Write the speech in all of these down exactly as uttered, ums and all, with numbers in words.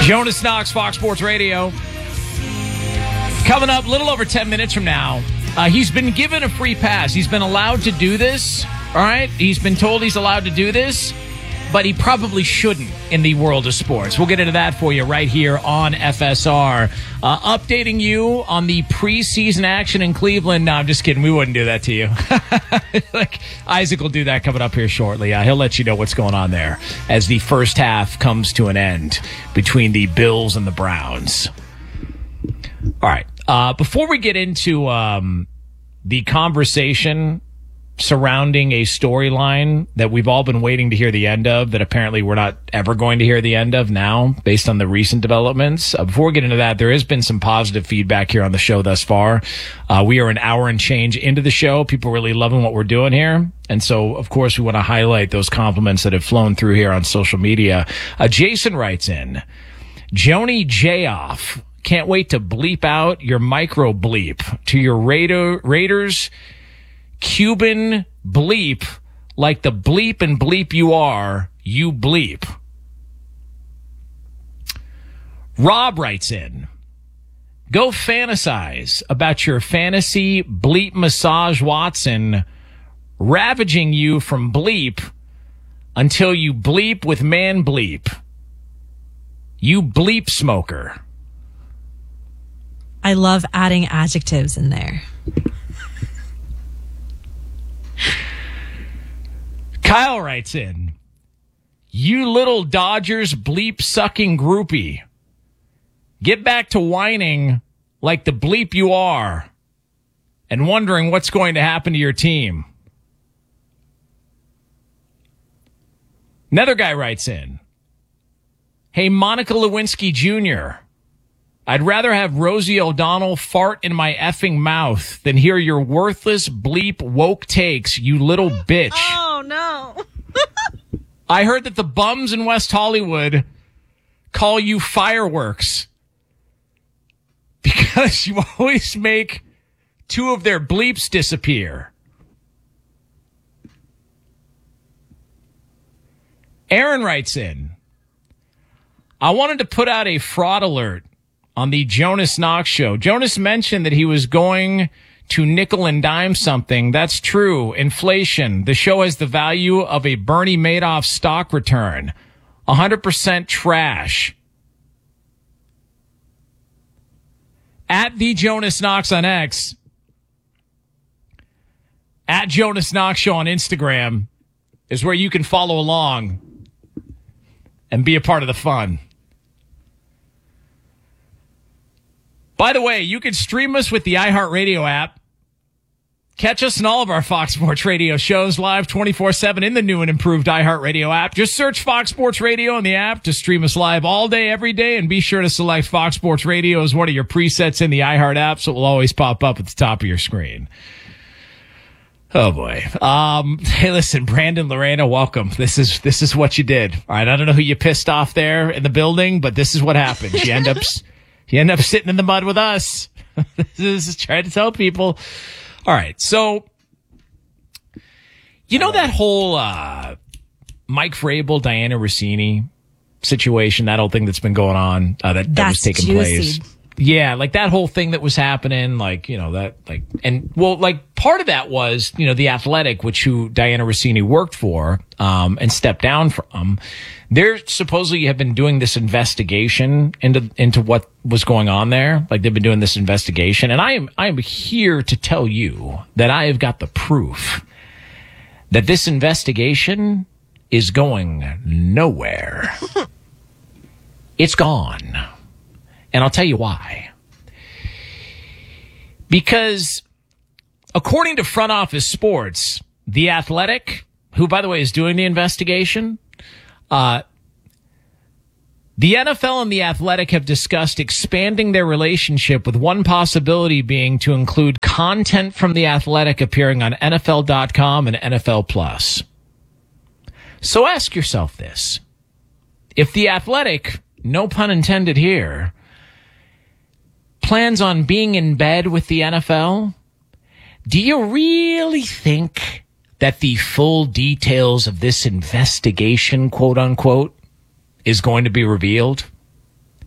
Jonas Knox, Fox Sports Radio. Coming up a little over ten minutes from now, uh, he's been given a free pass. He's been allowed to do this, all right? He's been told he's allowed to do this, but he probably shouldn't in the world of sports. We'll get into that for you right here on F S R. Uh, updating you on the preseason action in Cleveland. No, I'm just kidding. We wouldn't do that to you. Like Isaac will do that coming up here shortly. Uh, he'll let you know what's going on there as the first half comes to an end between the Bills and the Browns. All right. Uh, before we get into um, the conversation surrounding a storyline that we've all been waiting to hear the end of, that apparently we're not ever going to hear the end of now based on the recent developments. Uh, before we get into that, there has been some positive feedback here on the show thus far. Uh, we are an hour and change into the show. People really loving what we're doing here. And so, of course, we want to highlight those compliments that have flown through here on social media. Uh, Jason writes in, Joni J-Off, can't wait to bleep out your micro bleep to your Raider, Raiders Cuban bleep, like the bleep and bleep you are, you bleep. Rob writes in, go fantasize about your fantasy bleep massage Watson ravaging you from bleep until you bleep with man bleep. You bleep smoker. I love adding adjectives in there. Kyle writes in, you little Dodgers bleep sucking groupie. Get back to whining like the bleep you are and wondering what's going to happen to your team. Another guy writes in, hey, Monica Lewinsky Junior, I'd rather have Rosie O'Donnell fart in my effing mouth than hear your worthless bleep woke takes, you little bitch. Oh, no. I heard that the bums in West Hollywood call you fireworks because you always make two of their bleeps disappear. Aaron writes in, I wanted to put out a fraud alert on the Jonas Knox show. Jonas mentioned that he was going to nickel and dime something. That's true. Inflation. The show has the value of a Bernie Madoff stock return. one hundred percent trash. At the Jonas Knox on X. At Jonas Knox show on Instagram is where you can follow along and be a part of the fun. By the way, you can stream us with the iHeartRadio app. Catch us in all of our Fox Sports Radio shows live twenty-four seven in the new and improved iHeartRadio app. Just search Fox Sports Radio in the app to stream us live all day, every day, and be sure to select Fox Sports Radio as one of your presets in the iHeart app, so it will always pop up at the top of your screen. Oh boy. Um, hey, listen, Brandon Lorena, welcome. This is, this is what you did. All right. I don't know who you pissed off there in the building, but this is what happened. You end up, you end up sitting in the mud with us. This is trying to tell people. All right. So, you know, that whole, uh, Mike Vrabel, Diana Rossini situation, that whole thing that's been going on, uh, that, that was taking juicy. place. Yeah, like that whole thing that was happening, like, you know, that, like, and, well, like, part of that was, you know, The Athletic, which who Diana Rossini worked for, um, and stepped down from. They're supposedly have been doing this investigation into, into what was going on there. Like, they've been doing this investigation. And I am, I am here to tell you that I have got the proof that this investigation is going nowhere. It's gone. And I'll tell you why. Because according to Front Office Sports, The Athletic, who, by the way, is doing the investigation, uh, the N F L and The Athletic have discussed expanding their relationship, with one possibility being to include content from The Athletic appearing on N F L dot com and N F L Plus. So ask yourself this. If The Athletic, no pun intended here, plans on being in bed with the N F L, do you really think that the full details of this investigation, quote unquote, is going to be revealed?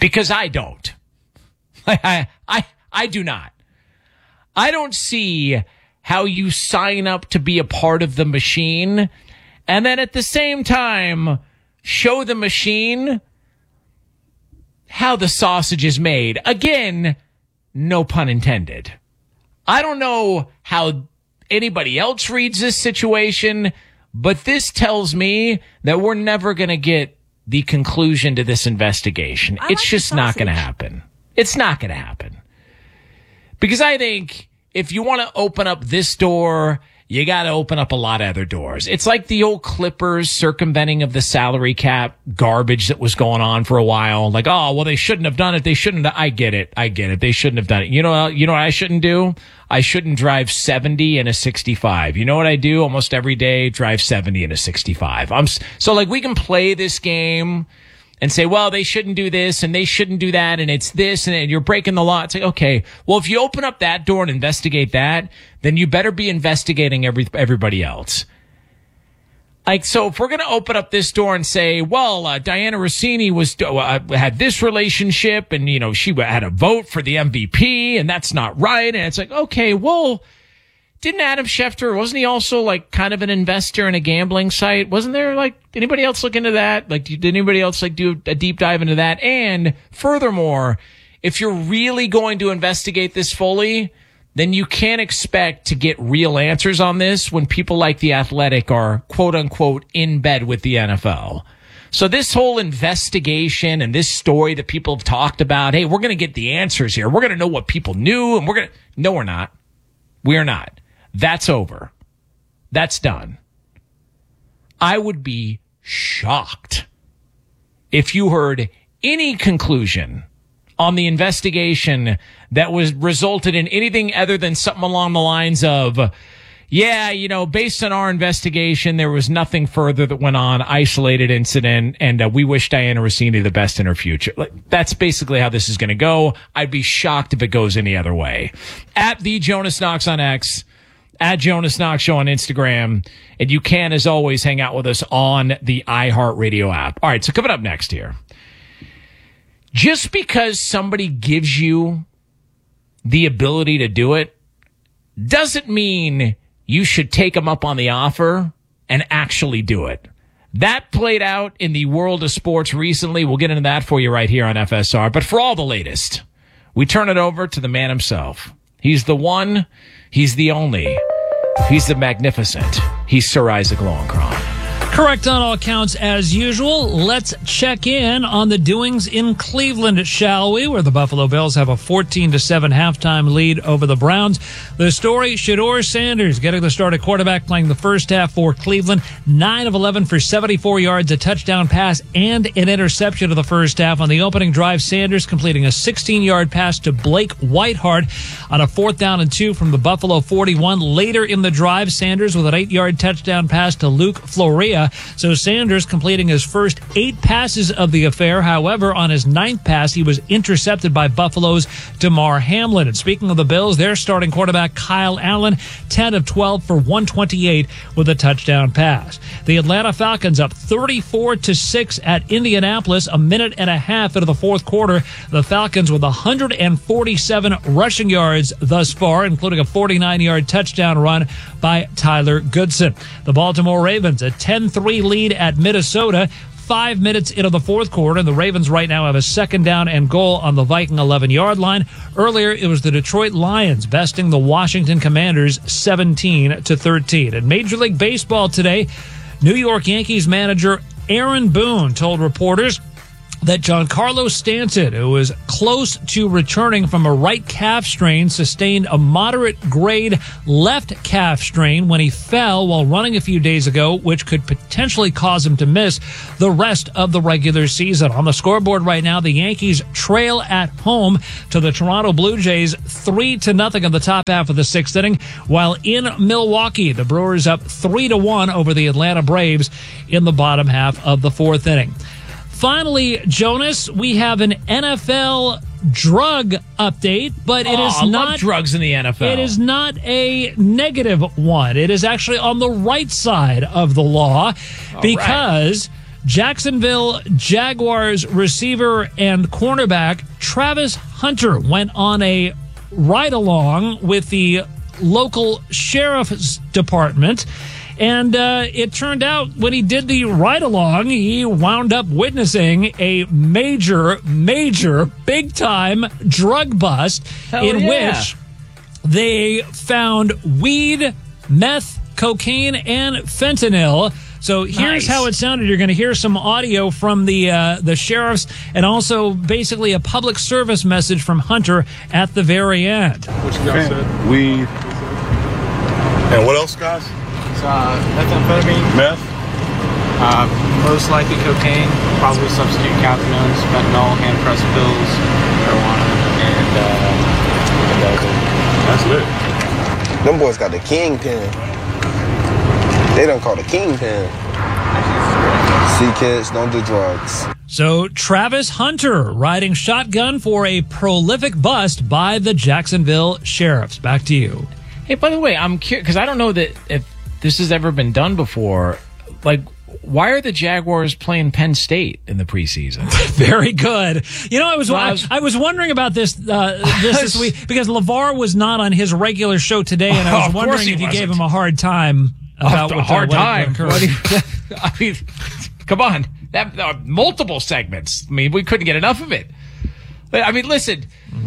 Because I don't. I, I, I do not. I don't see how you sign up to be a part of the machine and then at the same time show the machine how the sausage is made. Again, no pun intended. I don't know how anybody else reads this situation, but this tells me that we're never going to get the conclusion to this investigation. I it's like just not going to sausage. happen. It's not going to happen. Because I think if you want to open up this door, you got to open up a lot of other doors. It's like the old Clippers circumventing of the salary cap garbage that was going on for a while. Like, oh, well, they shouldn't have done it. They shouldn't have. I get it. I get it. They shouldn't have done it. You know, you know what I shouldn't do? I shouldn't drive seventy in a sixty-five. You know what I do almost every day? Drive seventy in a sixty-five. I'm so like, we can play this game and say, well, they shouldn't do this and they shouldn't do that and it's this and you're breaking the law. It's like, okay, well, if you open up that door and investigate that, then you better be investigating every everybody else. Like, so if we're going to open up this door and say, well, uh, Diana Rossini was uh, had this relationship and, you know, she had a vote for the M V P and that's not right. And it's like, okay, well, didn't Adam Schefter, wasn't he also like kind of an investor in a gambling site? Wasn't there like anybody else look into that? Like, did anybody else like do a deep dive into that? And furthermore, if you're really going to investigate this fully, then you can't expect to get real answers on this when people like The Athletic are quote unquote in bed with the N F L. So this whole investigation and this story that people have talked about, hey, we're going to get the answers here. We're going to know what people knew and we're going to, no, we're not. We're not. That's over. That's done. I would be shocked if you heard any conclusion on the investigation that was resulted in anything other than something along the lines of, yeah, you know, based on our investigation, there was nothing further that went on, isolated incident, and uh, we wish Diana Rossini the best in her future. Like, that's basically how this is going to go. I'd be shocked if it goes any other way. At the Jonas Knox on X, at Jonas Knox Show on Instagram, and you can, as always, hang out with us on the iHeartRadio app. All right, so coming up next here, just because somebody gives you the ability to do it doesn't mean you should take them up on the offer and actually do it. That played out in the world of sports recently. We'll get into that for you right here on F S R. But for all the latest, we turn it over to the man himself. He's the one. He's the only. He's the magnificent. He's Sir Isaac Lowenkron. Correct on all counts as usual. Let's check in on the doings in Cleveland, shall we? Where the Buffalo Bills have a fourteen to seven halftime lead over the Browns. The story, Shedeur Sanders getting the start at quarterback, playing the first half for Cleveland. nine of eleven for seventy-four yards, a touchdown pass, and an interception of the first half. On the opening drive, Sanders completing a sixteen-yard pass to Blake Whiteheart on a fourth down and two from the Buffalo forty-one. Later in the drive, Sanders with an eight-yard touchdown pass to Luke Florea. So Sanders completing his first eight passes of the affair. However, on his ninth pass, he was intercepted by Buffalo's Damar Hamlin. And speaking of the Bills, their starting quarterback, Kyle Allen, ten of twelve for one twenty-eight with a touchdown pass. The Atlanta Falcons up thirty-four to six at Indianapolis, a minute and a half into the fourth quarter. The Falcons with one hundred forty-seven rushing yards thus far, including a forty-nine-yard touchdown run by Tyler Goodson. The Baltimore Ravens, a ten three lead at Minnesota. Five minutes into the fourth quarter, and the Ravens right now have a second down and goal on the Viking eleven-yard line. Earlier, it was the Detroit Lions besting the Washington Commanders seventeen to thirteen. In Major League Baseball today, New York Yankees manager Aaron Boone told reporters that Giancarlo Stanton, who was close to returning from a right calf strain, sustained a moderate grade left calf strain when he fell while running a few days ago, which could potentially cause him to miss the rest of the regular season. On the scoreboard right now, the Yankees trail at home to the Toronto Blue Jays three to nothing in the top half of the sixth inning, while in Milwaukee, the Brewers up three to one over the Atlanta Braves in the bottom half of the fourth inning. Finally, Jonas, we have an N F L drug update, but it oh, is I not love drugs in the N F L. It is not a negative one. It is actually on the right side of the law, All because right. Jacksonville Jaguars receiver and cornerback Travis Hunter went on a ride-along with the local sheriff's department. And uh, it turned out when he did the ride-along, he wound up witnessing a major, major, big-time drug bust Hell in yeah. which they found weed, meth, cocaine, and fentanyl. So here's Nice. how it sounded. You're going to hear some audio from the uh, the sheriffs and also basically a public service message from Hunter at the very end. What you guys said? Weed. And what else, guys? It's, uh, methamphetamine, Meth. uh, most likely cocaine, probably substitute cathinones, fentanyl, hand pressed pills, marijuana, and uh, That's lit. Them boys got the kingpin. They don't call the kingpin. See, kids, don't do drugs. So Travis Hunter riding shotgun for a prolific bust by the Jacksonville sheriffs. Back to you. Hey, by the way, I'm curious because I don't know that if this has ever been done before. Like, why are the Jaguars playing Penn State in the preseason? Very good. You know, I was, Well, I I, was- I was wondering about this uh, this this week because LeVar was not on his regular show today, and I Oh, was of course wondering he if you wasn't. gave him a hard time about a what, hard what, time. What What occurred. do you- I mean, come on, that uh, multiple segments. I mean, we couldn't get enough of it. I mean, listen.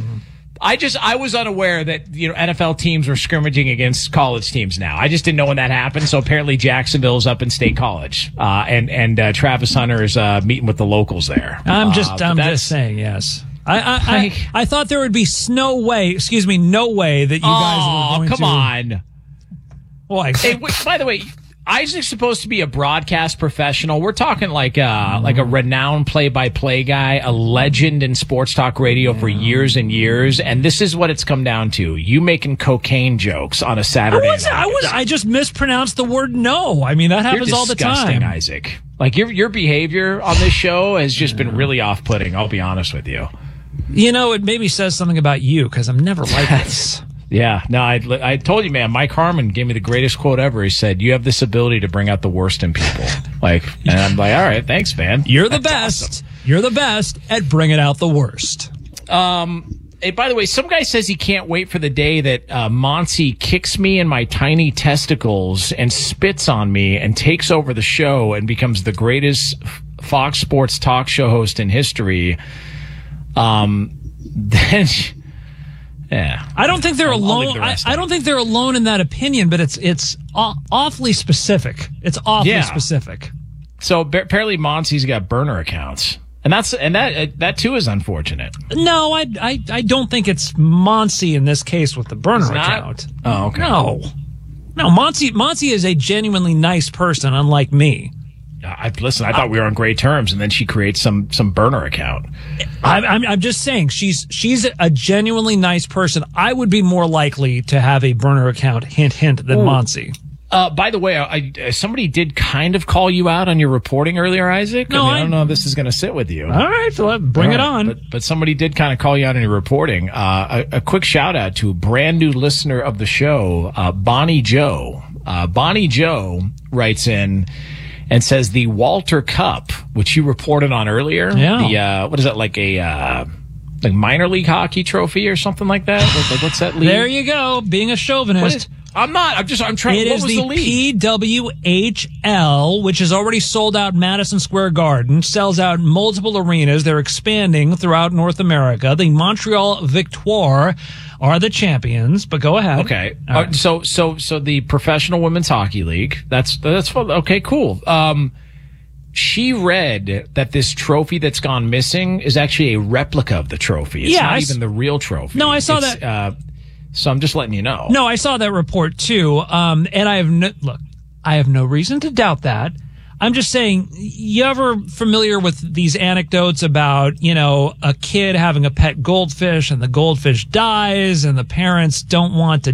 I just I was unaware that you know N F L teams were scrimmaging against college teams now. I just didn't know when that happened. So apparently Jacksonville's up in State College, uh, and and uh, Travis Hunter is uh, meeting with the locals there. I'm Uh, just but I'm that's- just saying yes. I I, I Like- I thought there would be no way, excuse me, no way that you guys Oh, were going come to. on. Why? Hey, wait, by the way, Isaac's supposed to be a broadcast professional. We're talking like a like a renowned play-by-play guy, a legend in sports talk radio for years and years. And this is what it's come down to: you making cocaine jokes on a I Saturday was, night. I was I just mispronounced the word no. I mean that You're happens all the disgusting, time. Isaac. Like your your behavior on this show has just been really off-putting. I'll be honest with you. You know, it maybe says something about you because I'm never like this. Yeah, no, I, I told you, man. Mike Harmon gave me the greatest quote ever. He said, "You have this ability to bring out the worst in people." Like, and I'm like, "All right, thanks, man. You're the That's best. awesome." You're the best at bringing out the worst. Hey, by the way, some guy says he can't wait for the day that uh, Monty kicks me in my tiny testicles and spits on me and takes over the show and becomes the greatest Fox Sports talk show host in history. Um, then. Yeah. I don't think they're I'll- I'll leave alone. the I, rest I out. don't think they're alone in that opinion, but it's it's aw- awfully specific. It's awfully Yeah. specific. So ba- apparently Monty's got burner accounts. And that's and that uh, that too is unfortunate. No, I I, I don't think it's Monty in this case with the burner It's not? account. Oh, okay. No, no. Monty Monty is a genuinely nice person, unlike me. I, listen, I thought we were on great terms, and then she creates some some burner account. I'm, I'm I'm just saying she's she's a genuinely nice person. I would be more likely to have a burner account, hint hint, than Monty. Uh, by the way, I, I, somebody did kind of call you out on your reporting earlier, Isaac. No, I, mean, I I- don't know if this is going to sit with you. All right, Philip, bring All it right, on. But, but somebody did kind of call you out on your reporting. Uh, a, a quick shout out to a brand new listener of the show, uh, Bonnie Joe. Uh, Bonnie Joe writes in and says the Walter Cup, which you reported on earlier. Yeah. The uh, what is that, like a uh, like minor league hockey trophy or something like that? Like, like, what's that league? There you go, being a What chauvinist. is- I'm not. I'm just. I'm trying. It what is was the, the, league? P W H L, which is already sold out Madison Square Garden, sells out multiple arenas. They're expanding throughout North America. The Montreal Victoire are the champions, but go ahead. Okay. All Uh, right. so so so the Professional Women's Hockey League. That's that's fun. Okay, cool. Um she read that this trophy that's gone missing is actually a replica of the trophy. It's Yeah, not I s- even the real trophy. No, I saw It's, that. Uh, so I'm just letting you know. No, I saw that report too. Um, and I have no, look, I have no reason to doubt that. I'm just saying, you ever familiar with these anecdotes about, you know, a kid having a pet goldfish and the goldfish dies and the parents don't want to